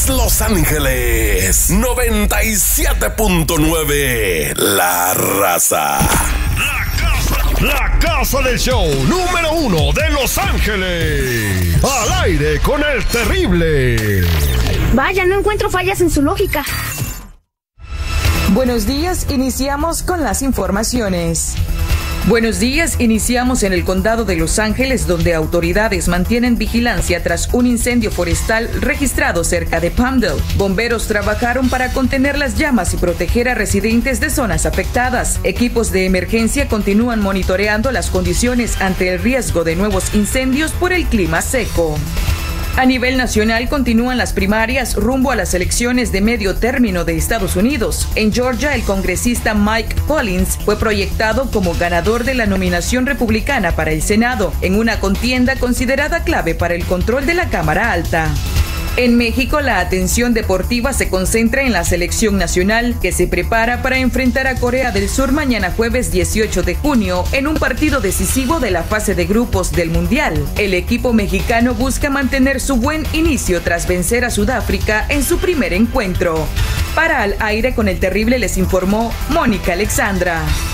es Los Ángeles 97.9, La Raza. La casa del show número 1 de Los Ángeles. Al aire con el terrible. Vaya, no encuentro fallas en su lógica. Buenos días, iniciamos con las informaciones. Buenos días, iniciamos en el condado de Los Ángeles, donde autoridades mantienen vigilancia tras un incendio forestal registrado cerca de Palmdale. Bomberos trabajaron para contener las llamas y proteger a residentes de zonas afectadas. Equipos de emergencia continúan monitoreando las condiciones ante el riesgo de nuevos incendios por el clima seco. A nivel nacional continúan las primarias rumbo a las elecciones de medio término de Estados Unidos. En Georgia, el congresista Mike Collins fue proyectado como ganador de la nominación republicana para el Senado, en una contienda considerada clave para el control de la Cámara Alta. En México, la atención deportiva se concentra en la selección nacional, que se prepara para enfrentar a Corea del Sur mañana jueves 18 de junio en un partido decisivo de la fase de grupos del Mundial. El equipo mexicano busca mantener su buen inicio tras vencer a Sudáfrica en su primer encuentro. Para Al Aire con el Terrible les informó Mónica Alexandra.